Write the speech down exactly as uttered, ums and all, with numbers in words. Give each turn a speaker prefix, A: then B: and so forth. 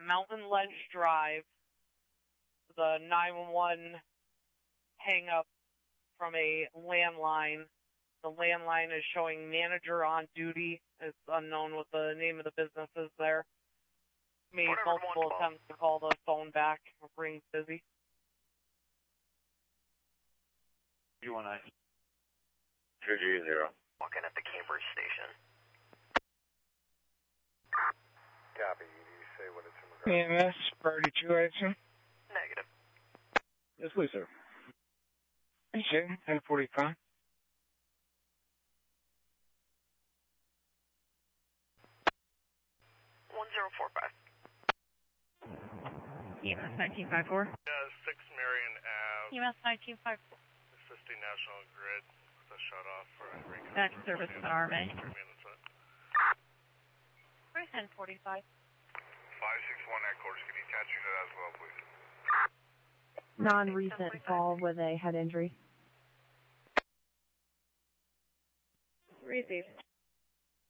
A: Mountain Ledge Drive. The nine one one hang up from a landline. The landline is showing manager on duty. It's unknown what the name of the business is there. Made multiple attempts to call the phone back. Rings busy.
B: two one nine. two G zero.
C: Walking at the Cambridge station.
D: Copy. You say what it's in
E: E M S, priority two, I assume?
C: Negative.
B: Yes, please, sir.
E: Okay, ten forty-five.
C: one zero four five.
F: E M S nineteen fifty-four.
D: Yeah, six Marion Ave.
F: E M S nineteen fifty-four.
D: Assisting National Grid with a shut-off for a recount.
F: Back to service with an R M A.
A: ten forty-five.
D: five six one headquarters, can you attach you to that as well, please?
G: Non-recent fall with a head injury.
F: Received.